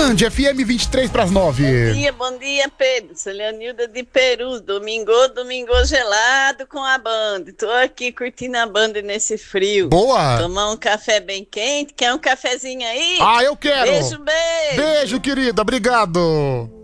Band FM 23:09. Bom dia, Pedro. Sou Leonilda de Perus. Domingo gelado com a Band. Tô aqui curtindo a Band nesse frio. Boa. Tomar um café bem quente. Quer um cafezinho aí? Ah, eu quero. Beijo. Beijo, querida. Obrigado.